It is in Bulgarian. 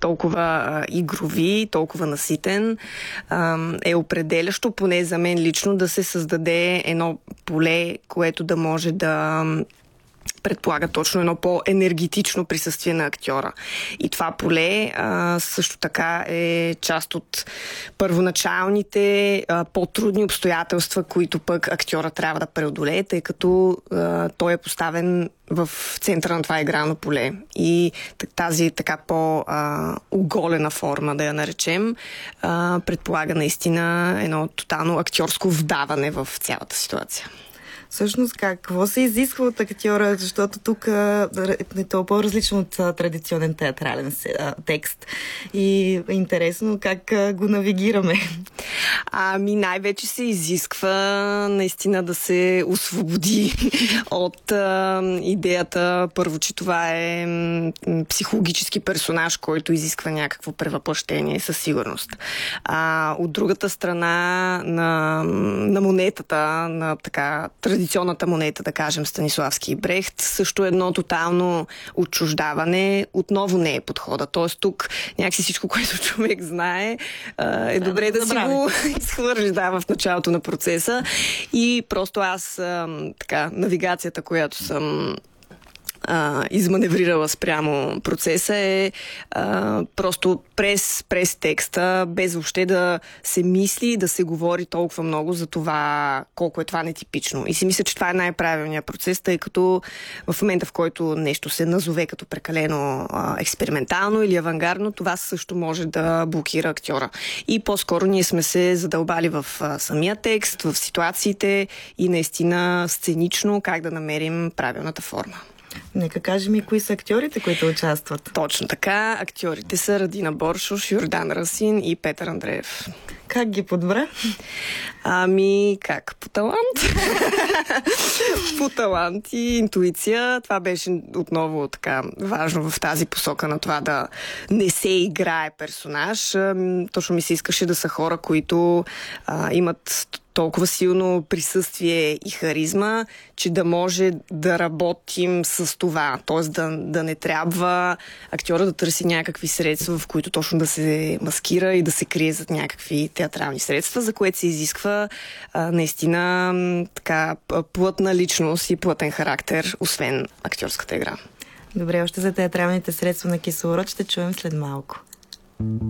толкова игрови, толкова наситен, е определящо, поне за мен лично, да се създаде едно поле, което да може да предполага точно едно по-енергетично присъствие на актьора. И това поле също така е част от първоначалните по-трудни обстоятелства, които пък актьора трябва да преодолее, тъй като той е поставен в центъра на това игрално поле. И тази така по-оголена форма, да я наречем, предполага наистина едно тотално актьорско вдаване в цялата ситуация. Всъщност, какво се изисква от актьора, защото тук е то по-различно от традиционен театрален текст. И е интересно как го навигираме. Най-вече се изисква наистина да се освободи от идеята, първо, че това е психологически персонаж, който изисква някакво превъплъщение със сигурност. От другата страна на монетата, на така традиционната монета, да кажем, Станиславски и Брехт, също едно тотално отчуждаване отново не е подхода. Тоест тук някакси всичко, което човек знае, е добре да си го изхвърли в началото на процеса. И просто аз навигацията, която съм изманеврирала спрямо процеса е просто през текста, без въобще да се мисли, да се говори толкова много за това колко е това нетипично. И си мисля, че това е най-правилният процес, тъй като в момента, в който нещо се назове като прекалено експериментално или авангардно, това също може да блокира актьора. И по-скоро ние сме се задълбали в самия текст, в ситуациите и наистина сценично как да намерим правилната форма. Нека кажем и кои са актьорите, които участват. Точно така. Актьорите са Радина Боршош, Йордан Расин и Петър Андреев. Как ги подбра? Как? По талант. По талант и интуиция. Това беше отново така важно в тази посока на това да не се играе персонаж. Точно ми се искаше да са хора, които имат толкова силно присъствие и харизма, че да може да работим с това. Тоест да не трябва актьора да търси някакви средства, в които точно да се маскира и да се крие зад някакви театрални средства, за което се изисква наистина така плътна личност и плътен характер, освен актьорската игра. Добре, още за театралните средства на кислород ще чуем след малко.